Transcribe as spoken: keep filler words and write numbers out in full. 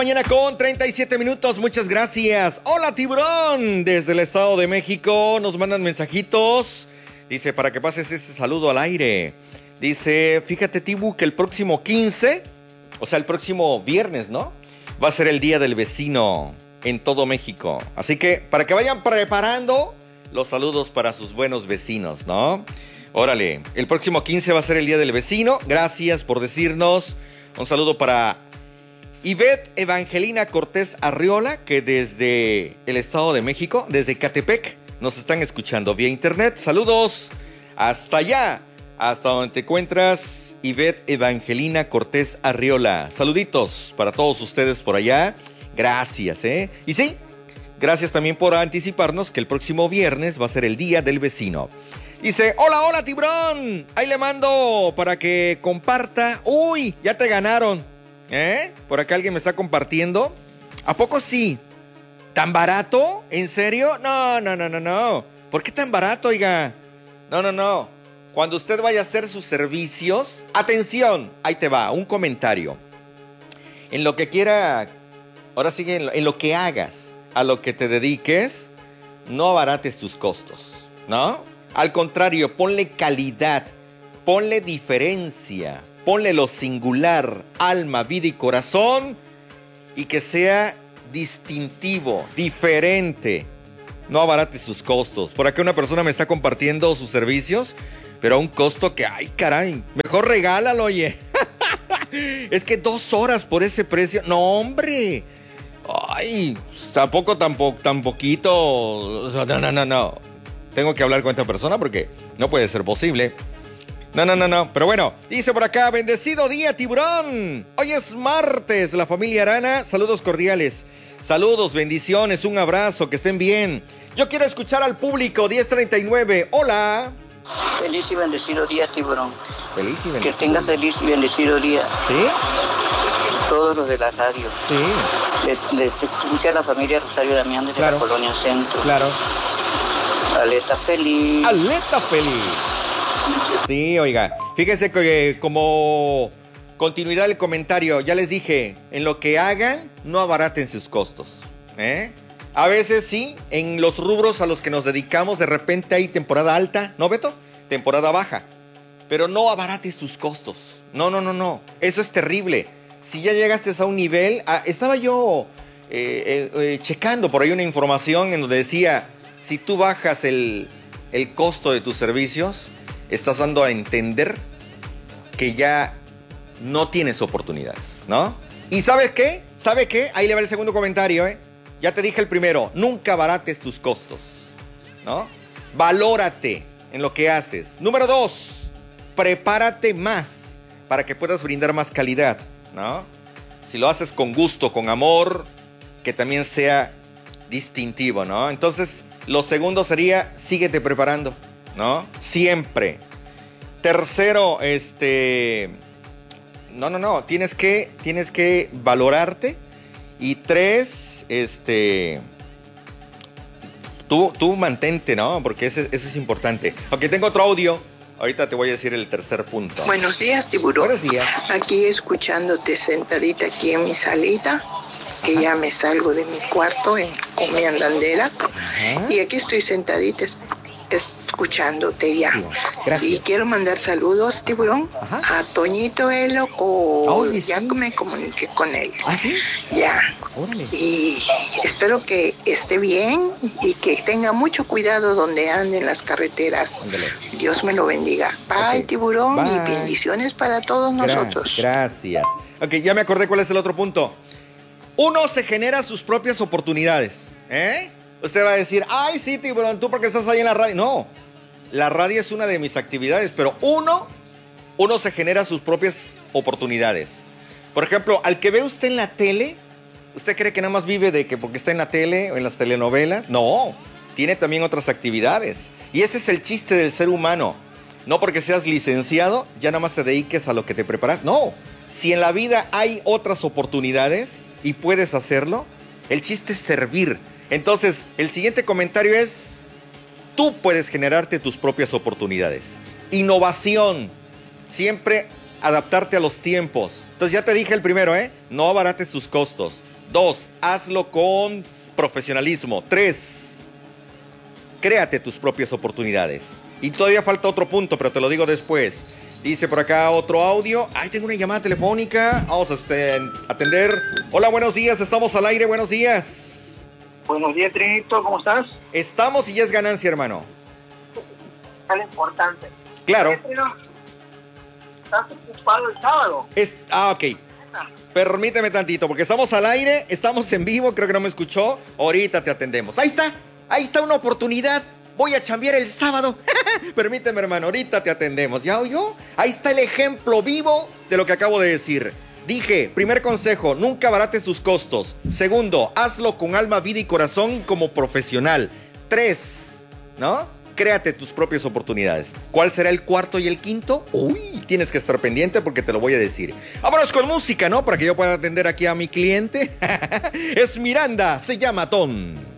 Mañana con treinta y siete minutos, muchas gracias. Hola, Tiburón, desde el Estado de México nos mandan mensajitos. Dice, para que pases este saludo al aire. Dice, fíjate, Tibu, que el próximo quince, o sea, el próximo viernes, ¿no? Va a ser el Día del Vecino en todo México. Así que, para que vayan preparando los saludos para sus buenos vecinos, ¿no? Órale, el próximo quince va a ser el Día del Vecino. Gracias por decirnos. Un saludo para Ivette Evangelina Cortés Arriola, que desde el Estado de México, desde Catepec, nos están escuchando vía internet. Saludos hasta allá, hasta donde te encuentras, Ivette Evangelina Cortés Arriola. Saluditos para todos ustedes por allá. Gracias, ¿eh? Y sí, gracias también por anticiparnos que el próximo viernes va a ser el Día del Vecino. Dice, hola, hola, Tiburón. Ahí le mando para que comparta. Uy, ya te ganaron. ¿Eh? Por acá alguien me está compartiendo. ¿A poco sí? ¿Tan barato? ¿En serio? No, no, no, no, no. ¿Por qué tan barato, oiga? No, no, no. Cuando usted vaya a hacer sus servicios, atención, ahí te va, un comentario. En lo que quiera, ahora sigue en lo, en lo que hagas, a lo que te dediques, no abarates tus costos, ¿no? Al contrario, ponle calidad, ponle diferencia. Ponle lo singular, alma, vida y corazón, y que sea distintivo, diferente. No abarates sus costos. Por acá una persona me está compartiendo sus servicios, pero a un costo que, ay, caray, mejor regálalo, oye. Es que dos horas por ese precio. No, hombre. Ay, tampoco, tampoco, tan poquito. No, no, no, no. Tengo que hablar con esta persona porque no puede ser posible. No, no, no, no. Pero bueno, dice por acá, bendecido día, Tiburón. Hoy es martes, la familia Arana. Saludos cordiales. Saludos, bendiciones, un abrazo, que estén bien. Yo quiero escuchar al público, diez treinta y nueve. Hola. Feliz y bendecido día, Tiburón. Feliz y bendecido. Que tengas feliz y bendecido día. ¿Sí? Todos los de la radio. Sí. Le, le escucha a la familia Rosario Damián desde Claro. la Colonia Centro. Claro. Aleta feliz. Aleta feliz. Sí, oiga, fíjense que como continuidad del comentario, ya les dije, en lo que hagan, no abaraten sus costos, ¿eh? A veces sí, en los rubros a los que nos dedicamos, de repente hay temporada alta, ¿no, Beto? Temporada baja, pero no abarates tus costos, no, no, no, no, eso es terrible. Si ya llegaste a un nivel, ah, estaba yo eh, eh, eh, checando por ahí una información en donde decía, si tú bajas el, el costo de tus servicios, estás dando a entender que ya no tienes oportunidades, ¿no? ¿Y sabes qué? ¿Sabe qué? Ahí le va el segundo comentario, ¿eh? Ya te dije el primero, nunca abarates tus costos, ¿no? Valórate en lo que haces. Número dos, prepárate más para que puedas brindar más calidad, ¿no? Si lo haces con gusto, con amor, que también sea distintivo, ¿no? Entonces, lo segundo sería, síguete preparando, ¿no? Siempre. Tercero, este... No, no, no. Tienes que, tienes que valorarte. Y tres, este... Tú, tú mantente, ¿no? Porque eso, eso es importante. Aunque tengo otro audio. Ahorita te voy a decir el tercer punto. Buenos días, Tiburón. Buenos días. Aquí escuchándote sentadita aquí en mi salita, que Ajá. ya me salgo de mi cuarto en, con mi andandera. Ajá. Y aquí estoy sentadita es- escuchándote ya. Gracias. Y quiero mandar saludos, Tiburón, Ajá. a Toñito el loco. Oye, ya sí. me comuniqué con él. ¿Ah, sí? Ya. Órale. Y espero que esté bien y que tenga mucho cuidado donde ande en las carreteras. Ándale. Dios me lo bendiga. Bye, Ok. Tiburón, Bye. y bendiciones para todos Gra- nosotros. Gracias. Ok, ya me acordé cuál es el otro punto. Uno se genera sus propias oportunidades, ¿eh? Usted va a decir, ay, sí, Tiburón, tú porque estás ahí en la radio. No, la radio es una de mis actividades, pero uno, uno se genera sus propias oportunidades. Por ejemplo, al que ve usted en la tele, ¿usted cree que nada más vive de que porque está en la tele o en las telenovelas? No, tiene también otras actividades. Y ese es el chiste del ser humano. No porque seas licenciado, ya nada más te dediques a lo que te preparas. No, si en la vida hay otras oportunidades y puedes hacerlo, el chiste es servir. Entonces, el siguiente comentario es, tú puedes generarte tus propias oportunidades. Innovación, siempre adaptarte a los tiempos. Entonces ya te dije el primero, ¿eh? No abarates tus costos. Dos, hazlo con profesionalismo. Tres, créate tus propias oportunidades. Y todavía falta otro punto, pero te lo digo después. Dice por acá otro audio. Ay, tengo una llamada telefónica. Vamos a este, atender. Hola, buenos días. Estamos al aire. Buenos días. Buenos días, Trinito. ¿Cómo estás? Estamos y ya es ganancia, hermano. Es lo importante. Claro. ¿Estás ocupado el sábado? Es, ah, ok. Permíteme tantito, porque estamos al aire, estamos en vivo, creo que no me escuchó. Ahorita te atendemos. Ahí está, ahí está una oportunidad. Voy a chambear el sábado. Permíteme, hermano, ahorita te atendemos. ¿Ya oyó? Ahí está el ejemplo vivo de lo que acabo de decir. Dije, primer consejo, nunca abarates tus costos. Segundo, hazlo con alma, vida y corazón y como profesional. Tres, ¿no? Créate tus propias oportunidades. ¿Cuál será el cuarto y el quinto? Uy, tienes que estar pendiente porque te lo voy a decir. Vámonos con música, ¿no? Para que yo pueda atender aquí a mi cliente. Es Miranda, se llama Ton.